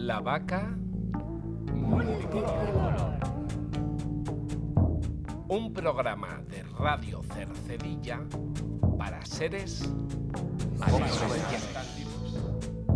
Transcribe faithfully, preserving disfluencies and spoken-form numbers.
La vaca multicolor. Un programa de Radio Cercedilla para seres mayores.